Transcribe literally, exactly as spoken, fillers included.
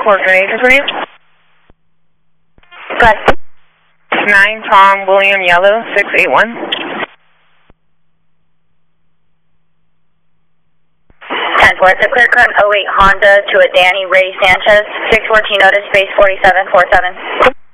coordinates, what's your name? Good. nine Tom William Yellow, six eight one. ten four, it's a clear current oh eight Honda to a Danny Ray Sanchez, six fourteen Otis, space forty-seven forty-seven.